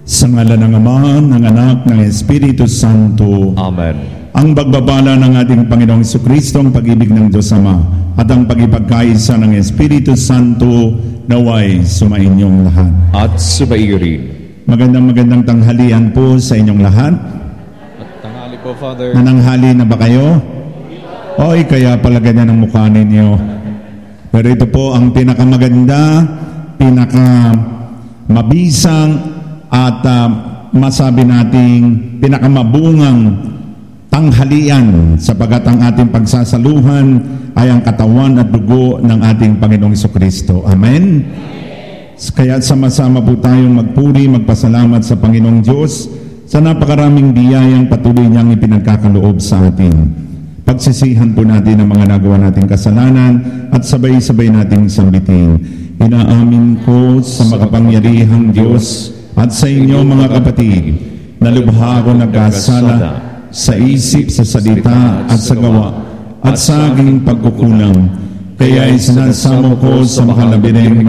Sa ngalan ng Ama, ng Anak, ng Espiritu Santo. Amen. Ang pagbabala ng ating Panginoong Jesucristo, ang pag-ibig ng Diyos Ama, at ang pag-ipagkaisa ng Espiritu Santo, naway sumainyong lahat. At sumaiyo rin. Magandang tanghalian po sa inyong lahat. At tanghali po, Father. Nananghali na ba kayo? Oy, kaya pala ganyan ang mukha ninyo. Pero ito po ang pinakamaganda, pinakamabisang, at masabi nating pinakamabungang tanghalian, sapagat ang ating pagsasaluhan ay ang katawan at dugo ng ating Panginoong Jesucristo. Amen? Kaya sama-sama po tayong magpuri, magpasalamat sa Panginoong Diyos sa napakaraming biyayang patuloy niyang ipinagkakaloob sa atin. Pagsisihan po natin ang mga nagawa nating kasalanan at sabay-sabay nating sambitin. Inaamin ko sa makapangyarihang Diyos at sa inyo mga kapatid, na lubha ko nagkasala sa isip, sa salita at sa gawa, at sa aking pagkukulang. Kaya isinasamo ko sa makalabireng